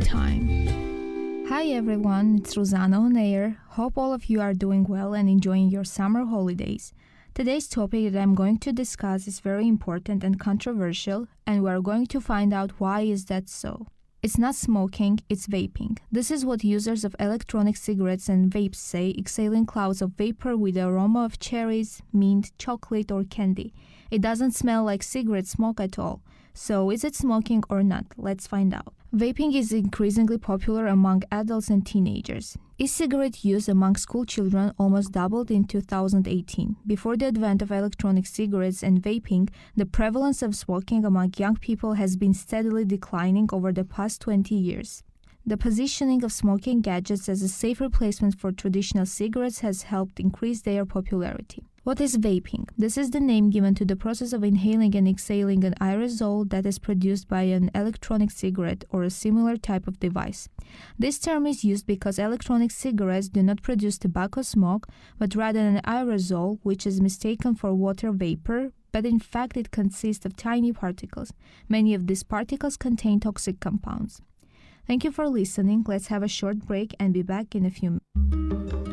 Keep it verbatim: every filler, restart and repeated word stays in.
time. Hi everyone, it's Rosanna on air. Hope all of you are doing well and enjoying your summer holidays. Today's topic that I'm going to discuss is very important and controversial, and we're going to find out why is that so. It's not smoking, it's vaping. This is what users of electronic cigarettes and vapes say, exhaling clouds of vapor with the aroma of cherries, mint, chocolate, or candy. It doesn't smell like cigarette smoke at all. So, is it smoking or not? Let's find out. Vaping is increasingly popular among adults and teenagers. E-cigarette use among school children almost doubled in two thousand eighteen. Before the advent of electronic cigarettes and vaping, the prevalence of smoking among young people has been steadily declining over the past twenty years. The positioning of smoking gadgets as a safe replacement for traditional cigarettes has helped increase their popularity. What is vaping? This is the name given to the process of inhaling and exhaling an aerosol that is produced by an electronic cigarette or a similar type of device. This term is used because electronic cigarettes do not produce tobacco smoke, but rather an aerosol, which is mistaken for water vapor, but in fact it consists of tiny particles. Many of these particles contain toxic compounds. Thank you for listening. Let's have a short break and be back in a few minutes.